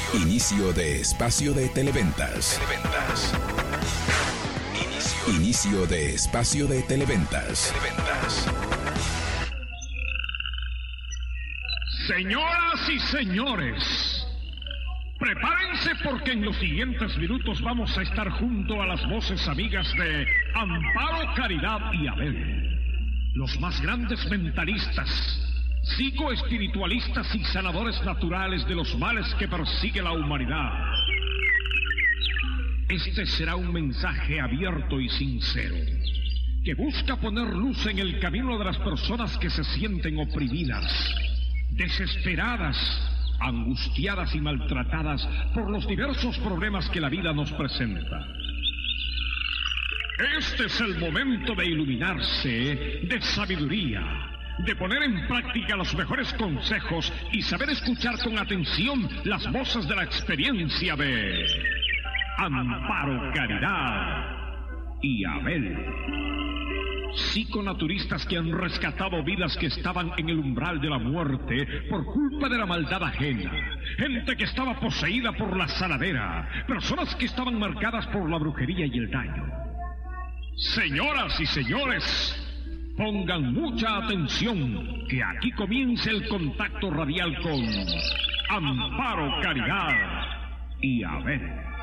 Inicio de espacio de televentas. Inicio de espacio de televentas. Señoras y señores, prepárense porque en los siguientes minutos vamos a estar junto a las voces amigas de Amparo, Caridad y Abel, los más grandes mentalistas, psicoespiritualistas y sanadores naturales de los males que persigue la humanidad. Este será un mensaje abierto y sincero, que busca poner luz en el camino de las personas que se sienten oprimidas, desesperadas, angustiadas y maltratadas por los diversos problemas que la vida nos presenta. Este es el momento de iluminarse de sabiduría, de poner en práctica los mejores consejos y saber escuchar con atención las voces de la experiencia de Amparo, Caridad y Abel. Psiconaturistas que han rescatado vidas que estaban en el umbral de la muerte por culpa de la maldad ajena. Gente que estaba poseída por la sanadera. Personas que estaban marcadas por la brujería y el daño. Señoras y señores, pongan mucha atención, que aquí comienza el contacto radial con Amparo, Caridad y Abel.